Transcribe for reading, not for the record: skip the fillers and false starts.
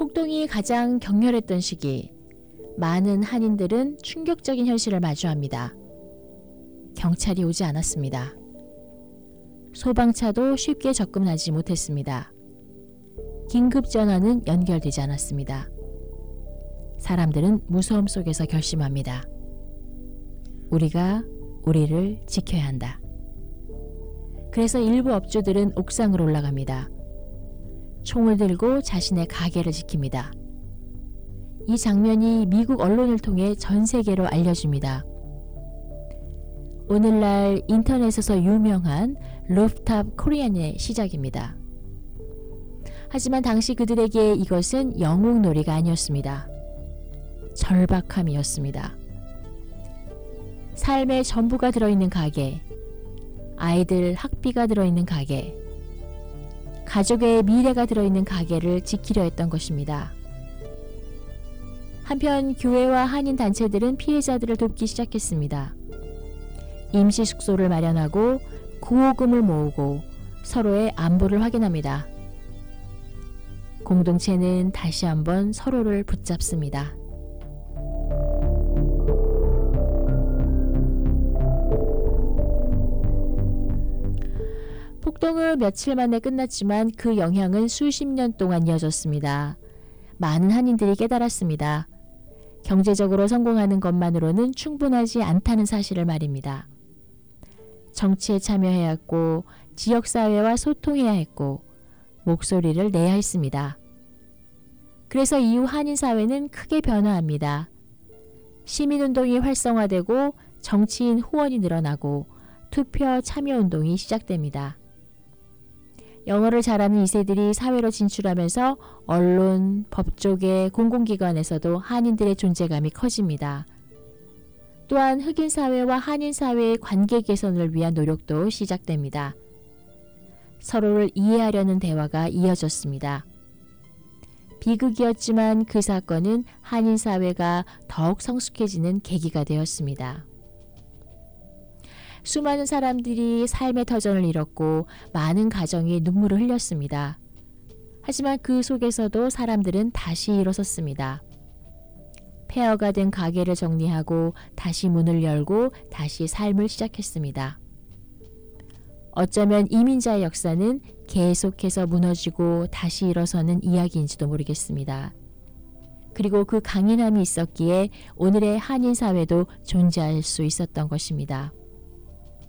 폭동이 가장 격렬했던 시기, 많은 한인들은 충격적인 현실을 마주합니다. 경찰이 오지 않았습니다. 소방차도 쉽게 접근하지 못했습니다. 긴급 전화는 연결되지 않았습니다. 사람들은 무서움 속에서 결심합니다. 우리가 우리를 지켜야 한다. 그래서 일부 업주들은 옥상으로 올라갑니다. 총을 들고 자신의 가게를 지킵니다. 이 장면이 미국 언론을 통해 전 세계로 알려집니다. 오늘날 인터넷에서 유명한 루프탑 코리안의 시작입니다. 하지만 당시 그들에게 이것은 영웅놀이가 아니었습니다. 절박함이었습니다. 삶의 전부가 들어있는 가게, 아이들 학비가 들어있는 가게, 가족의 미래가 들어있는 가게를 지키려 했던 것입니다. 한편 교회와 한인 단체들은 피해자들을 돕기 시작했습니다. 임시 숙소를 마련하고 구호금을 모으고 서로의 안부를 확인합니다. 공동체는 다시 한번 서로를 붙잡습니다. 폭동은 며칠 만에 끝났지만 그 영향은 수십 년 동안 이어졌습니다. 많은 한인들이 깨달았습니다. 경제적으로 성공하는 것만으로는 충분하지 않다는 사실을 말입니다. 정치에 참여해야 했고 지역사회와 소통해야 했고 목소리를 내야 했습니다. 그래서 이후 한인사회는 크게 변화합니다. 시민운동이 활성화되고 정치인 후원이 늘어나고 투표 참여운동이 시작됩니다. 영어를 잘하는 2세들이 사회로 진출하면서 언론, 법조계, 공공기관에서도 한인들의 존재감이 커집니다. 또한 흑인 사회와 한인 사회의 관계 개선을 위한 노력도 시작됩니다. 서로를 이해하려는 대화가 이어졌습니다. 비극이었지만 그 사건은 한인 사회가 더욱 성숙해지는 계기가 되었습니다. 수많은 사람들이 삶의 터전을 잃었고 많은 가정이 눈물을 흘렸습니다. 하지만 그 속에서도 사람들은 다시 일어섰습니다. 폐허가 된 가게를 정리하고 다시 문을 열고 다시 삶을 시작했습니다. 어쩌면 이민자의 역사는 계속해서 무너지고 다시 일어서는 이야기인지도 모르겠습니다. 그리고 그 강인함이 있었기에 오늘의 한인 사회도 존재할 수 있었던 것입니다.